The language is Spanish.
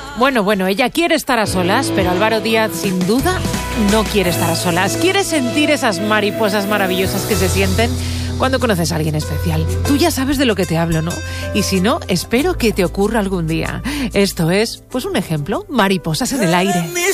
Bueno, ella quiere estar a solas, pero Álvaro Díaz, sin duda, no quiere estar a solas. Quiere sentir esas mariposas maravillosas que se sienten cuando conoces a alguien especial. Tú ya sabes de lo que te hablo, ¿no? Y si no, espero que te ocurra algún día. Esto es, pues un ejemplo, mariposas en el aire.